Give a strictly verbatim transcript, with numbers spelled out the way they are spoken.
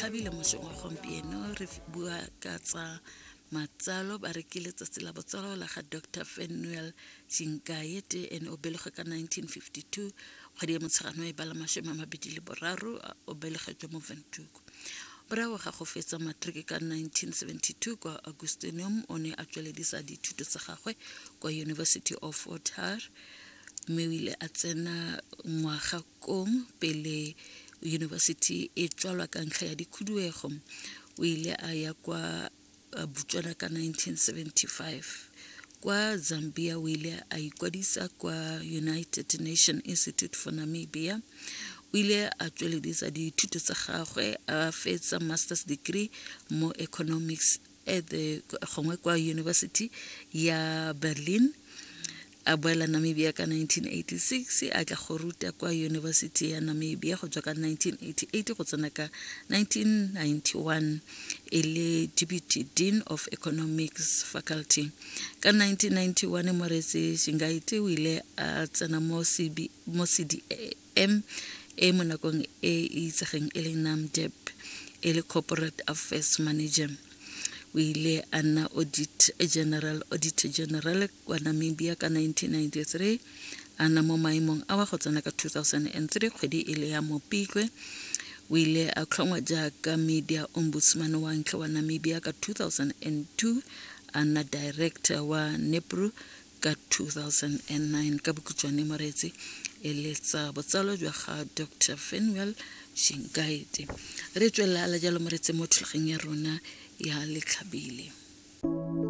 tlhabile mošong wa gompieno re bua ka tsa matsalo ba re ke letsatsi la botsalo la ga Doctor Fanuel Shinkaete ene o belegwe ka nineteen fifty-two kgwedi ya Motshegano e bala mashome a mabedi le boraro o belegetswe mo Windhoek. Morago ga go fetsa matric ka nineteen seventy-two kwa Augustinium o ne a tsweledisa dithuto tsa gagwe kwa University of Fort Hare mme o ile a tsena ngwaga kong pele University e tswalwa ka ntlha ya dikhuduego. O ile a ya kwa Botswana ka nineteen seventy-five. Kwa Zambia o ile a ikwadisa kwa United Nations Institute for Namibia. O ile a tsweledisa dithuto tsa gagwe a fetsa master's degree mo economics at the gongwe kwa University ya Berlin. A boela Namibia ka nineteen eighty-six a tla go ruta kwa University ya Namibia go tswa ka nineteen eighty-eight go tsena ka nineteen ninety-one e le Deputy Dean of Economics Faculty. Ka nineteen ninety-one Moretsi Shinkaete o ile a tsena mo C D M e mo nakong e itsegeng e le NAMDEP e le Corporate Affairs Manager. O ile a nna audit general auditor general kwa Namibia ka nineteen ninety-three a na mo maemong a wa go tsena ka two thousand three kgwedi ile ya Mopitlwe. O ile a tlhongwa jaaka media ombudsman wa ntlha wa Namibia ka two thousand two a na director wa NEPRO ka two thousand nine. Ka bokhutswane Moretsi e letsa botsalo jwa ga Doctor Fanuel Shinkaete. Re tswela la jalo Moretsi mo tlhogeng ya rona ya letlhabile.